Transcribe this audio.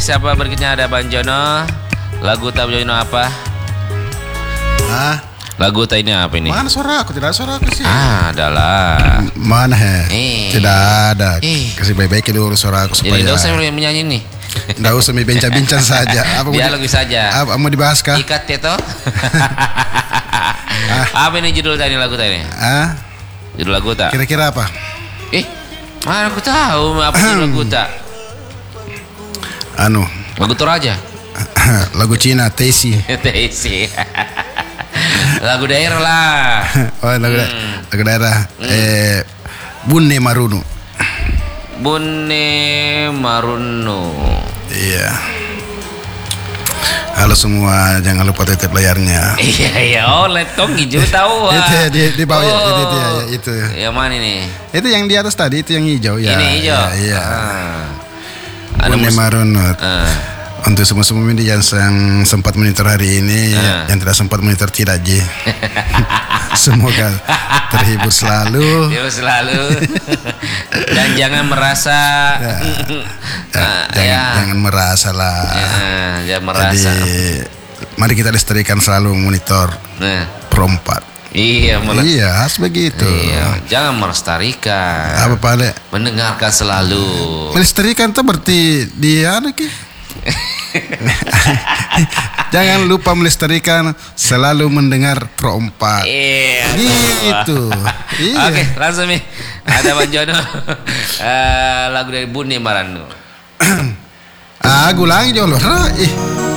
siapa berikutnya? Ada Bang Jono. Lagu Bang Jono apa? Hah? Lagu ini apa ini? Mana suara aku? Tidak ada suara aku sih. Adalah. Mana Tidak ada. Kasih baik-baik dulu suara aku supaya. Jadi tidak usah menyanyi nih. Tidak usah bincang-bincang saja. Apa Dialog saja. Apa mau dibahas kah? Ikat teto. Apa ini judul tadi lagu tadi? Judul lagu tak? Kira-kira apa? Mana aku tahu apa judul lagu tak? Lagu Toraja. Lagu Cina, Tesi. Tesi. Lagu daerah lah. Lagu daerah. Bunne Marunu. Iya. Halo semua, jangan lupa tetep layarnya. Iya. Oh, laptop hijau tahu. Itu di bawah itu. Yang mana ini? Itu yang di atas tadi, itu yang hijau ya. Ini hijau. Iya. Bunne Marunu. Untuk semua media yang sempat monitor hari ini, yang tidak sempat monitor tidak je. Semoga terhibur selalu. Dan jangan merasa. Jangan merasa lah. Jangan merasa. Jadi, mari kita lestarikan selalu monitor Pro 4. Iya, harus begitu. Iya, jangan melestarikan. Apa Pak? Mendengarkan selalu. Melestarikan itu berarti dia jangan lupa melestarikan, selalu mendengar Pro 4. Iya. Gitu. Iya. Oke, langsung nih. Ada Bang Jono. Lagu dari Bunne Marunu. Lagu lagi Jono.